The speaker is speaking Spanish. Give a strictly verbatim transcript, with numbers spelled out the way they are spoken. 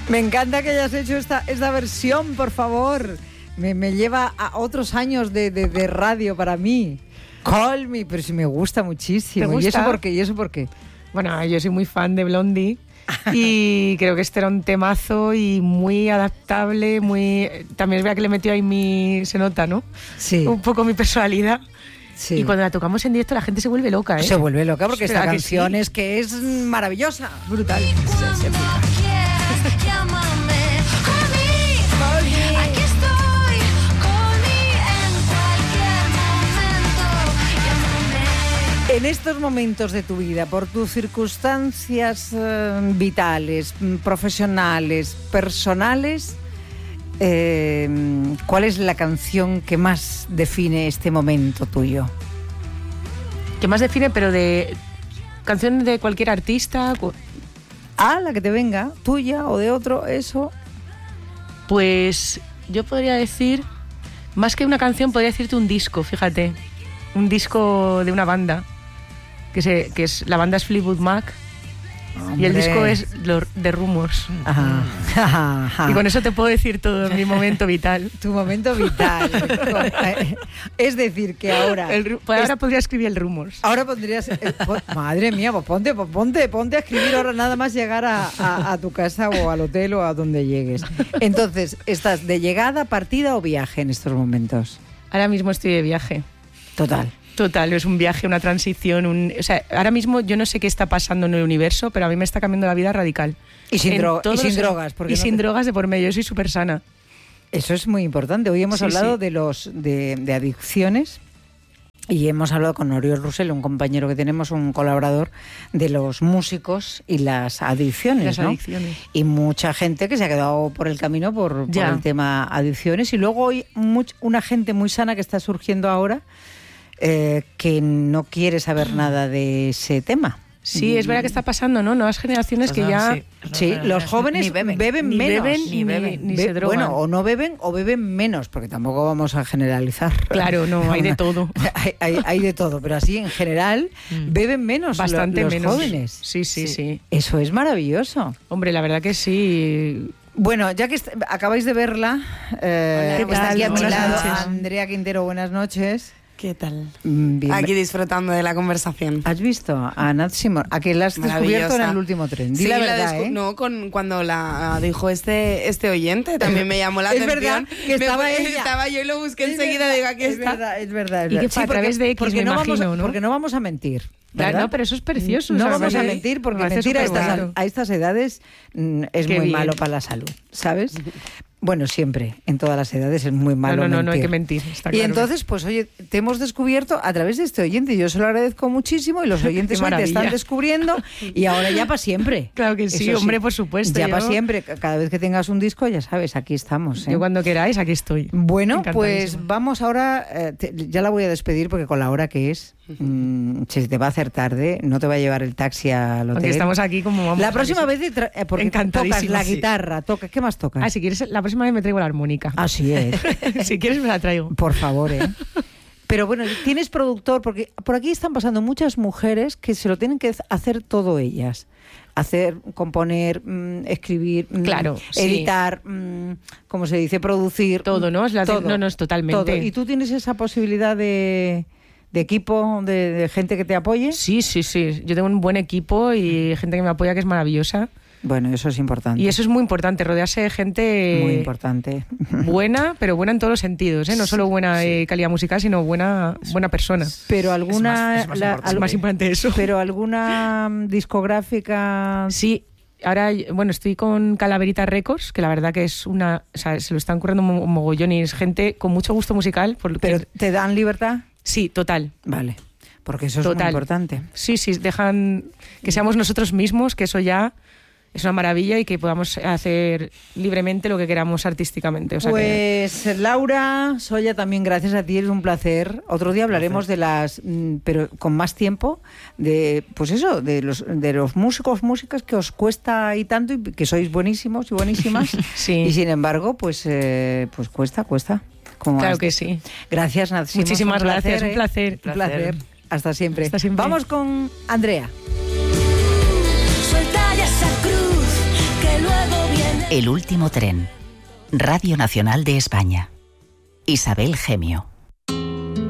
Me encanta que hayas hecho esta, esta versión, por favor. Me, me lleva a otros años de, de, de radio para mí. Call me, pero sí me gusta muchísimo. ¿Te gusta? ¿Y eso por qué? ¿Y eso por qué? Bueno, yo soy muy fan de Blondie y creo que este era un temazo y muy adaptable, muy... También es verdad que le metió ahí mi... Se nota, ¿no? Sí. Un poco mi personalidad. Sí. Y cuando la tocamos en directo la gente se vuelve loca, ¿eh? Se vuelve loca porque esta que canción sí? es que es maravillosa. Brutal. En estos momentos de tu vida, por tus circunstancias eh, vitales, profesionales, personales, eh, ¿cuál es la canción que más define este momento tuyo? ¿Qué más define? Pero de canciones de cualquier artista. Ah, la que te venga, tuya o de otro, eso. Pues yo podría decir, más que una canción, podría decirte un disco, fíjate. Un disco de una banda. Que, se, que es la banda es Fleetwood Mac. Hombre. Y el disco es lo, The Rumours. Ajá. Ajá, ajá. Y con eso te puedo decir todo en mi momento vital. Tu momento vital. Es decir, que ahora... El, pues ahora es, podría escribir el Rumours. Ahora podrías... Eh, po, madre mía, pues ponte, pues ponte, ponte a escribir ahora nada más llegar a, a, a tu casa o al hotel o a donde llegues. Entonces, ¿estás de llegada, partida o viaje en estos momentos? Ahora mismo estoy de viaje. Total. Total, es un viaje, una transición, un, o sea, ahora mismo yo no sé qué está pasando en el universo, pero a mí me está cambiando la vida radical. Y sin, dro y sin los, drogas. Porque y no sin te... drogas de por medio, yo soy súper sana. Eso es muy importante. Hoy hemos sí, hablado sí. de los de, de adicciones y hemos hablado con Oriol Russell, un compañero que tenemos, un colaborador, de los músicos y las adicciones, las ¿no? adicciones. Y mucha gente que se ha quedado por el camino por, por el tema adicciones. Y luego hay much, una gente muy sana que está surgiendo ahora, Eh, que no quiere saber nada de ese tema. Sí, es verdad que está pasando, ¿no? Nuevas generaciones que ya... Sí, sí, los jóvenes ni beben, beben ni menos. Beben, ni beben, ni, ni Be se drogan. Bueno, o no beben o beben menos, porque tampoco vamos a generalizar. Claro, no, hay de todo. hay, hay, hay de todo, pero así en general mm. beben menos Bastante lo, los menos. jóvenes. Sí, sí, sí, sí. Eso es maravilloso. Hombre, la verdad que sí... Bueno, ya que acabáis de verla, eh, Hola, está aquí a mi lado noches. Andrea Quintero, buenas noches. ¿Qué tal? Bien. Aquí disfrutando de la conversación. ¿Has visto a Nat Simone? ¿A que la has descubierto en el último tren? Di sí, la la verdad, ¿eh? No, con, cuando la dijo este este oyente, también me llamó la es atención. Es verdad que estaba me, ella. Estaba yo y lo busqué es enseguida, verdad, digo, aquí es está. Verdad, es verdad, es y verdad. que fue sí, a través porque, de X, porque me no imagino, vamos, ¿no? Porque no vamos a mentir. Claro, no, pero eso es precioso. No o sea, vamos a me, mentir porque me mentir a estas, a estas edades mm, es Qué muy bien. malo para la salud, ¿sabes? Bueno, siempre, en todas las edades es muy malo no, no, mentir. No, no hay que mentir, está Y claro. entonces, pues oye, te hemos descubierto a través de este oyente, y yo se lo agradezco muchísimo, y los oyentes hoy te están descubriendo, y ahora ya para siempre. Claro que sí, Eso hombre, sí, por supuesto. Ya yo... para siempre, cada vez que tengas un disco, ya sabes, aquí estamos. ¿eh? Yo cuando queráis, aquí estoy. Bueno, pues vamos ahora, eh, te, ya la voy a despedir porque con la hora que es, mmm, si te va a hacer tarde, no te va a llevar el taxi al hotel. Porque estamos aquí como vamos. La próxima vez, eh, porque tocas la guitarra, sí. tocas, ¿qué más tocas? Ah, si quieres, la próxima vez me traigo la armónica. Así es. Si quieres me la traigo. Por favor, ¿eh? Pero bueno, tienes productor, porque por aquí están pasando muchas mujeres que se lo tienen que hacer todo ellas. Hacer, componer, mmm, escribir, mmm, claro, editar, sí. mmm, ¿cómo se dice? Producir. Todo, ¿no? Es la todo, no, no, es totalmente. Todo. ¿Y tú tienes esa posibilidad de, de equipo, de, de gente que te apoye? Sí, sí, sí. Yo tengo un buen equipo y gente que me apoya que es maravillosa. Bueno, eso es importante. Y eso es muy importante, rodearse de gente... Muy importante. Buena, pero buena en todos los sentidos, ¿eh? No solo buena sí. eh, calidad musical, sino buena buena persona. Pero alguna... Es más, es más, la, importante. Al, más importante eso. Pero alguna discográfica... Sí, ahora, bueno, estoy con Calaverita Records, que la verdad que es una... O sea, se lo están currando un mogollón y es gente con mucho gusto musical. Porque, ¿Pero te dan libertad? Sí, total. Vale. Porque eso es total. muy importante. Sí, sí, dejan que seamos nosotros mismos, que eso ya... Es una maravilla y que podamos hacer libremente lo que queramos artísticamente. O sea pues que... Laura, Soya, también gracias a ti, es un placer. Otro día hablaremos de las, pero con más tiempo, de pues eso, de los de los músicos, músicas que os cuesta y tanto, y que sois buenísimos y buenísimas. Sí. Y sin embargo, pues eh, pues cuesta, cuesta. Como claro hasta... que sí. Gracias, Nat. Muchísimas un gracias, placer, un placer. ¿eh? Un placer. Hasta siempre. Hasta siempre. Vamos con Andrea. Suelta ya esa cruz que luego viene. El último tren. Radio Nacional de España. Isabel Gemio.